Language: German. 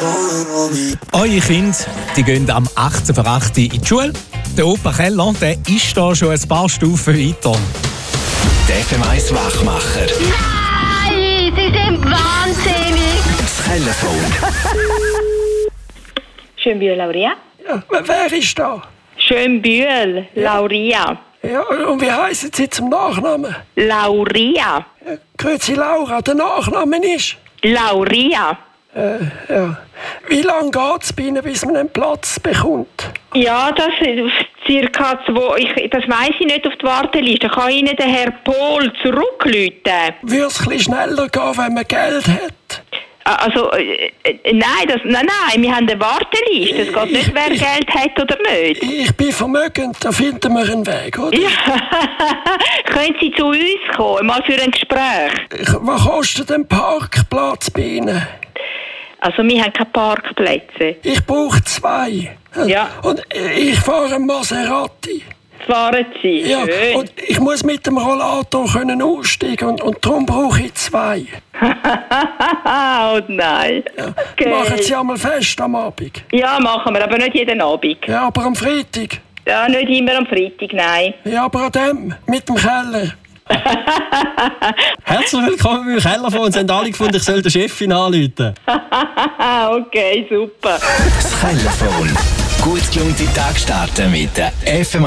Eure Kinder die gehen am 18.08. in die Schule. Der Opa Keller der ist da schon ein paar Stufen weiter. Der FM1 Wachmacher. Nein, Sie sind wahnsinnig. Das Telefon. Schönbühl, Lauria. Ja, wer ist da? Schönbühl, Lauria. Ja, und wie heissen Sie zum Nachnamen? Lauria. Ja, grüezi Laura, der Nachname ist? Lauria. Ja. Wie lange geht es bei Ihnen, bis man einen Platz bekommt? Ja, das ist circa 2. Das weiss ich nicht auf die Warteliste. Kann Ihnen der Herr Pohl zurückrufen? Würde es ein bisschen schneller gehen, wenn man Geld hat? Also, nein, wir haben eine Warteliste. Es geht nicht, wer Geld hat oder nicht. Ich bin vermögend, da finden wir einen Weg, oder? Ja. Können Sie zu uns kommen, mal für ein Gespräch? Was kostet ein Parkplatz bei Ihnen? Also, wir haben keine Parkplätze. Ich brauche 2. Ja. Und ich fahre einen Maserati. Fahren Sie? Ja, Schön. und ich muss mit dem Rollator aussteigen und darum brauche ich 2. Oh nein. Ja. Okay. Machen Sie einmal fest am Abend? Ja, machen wir, aber nicht jeden Abend. Ja, aber am Freitag? Ja, nicht immer am Freitag, nein. Ja, aber an dem, mit dem Keller. Herzlich willkommen im Kellerfon. Sie haben alle gefunden, ich soll den Chefin anrufen. Okay, super. Das Telefon. Gut gelungene Tag starten mit der FM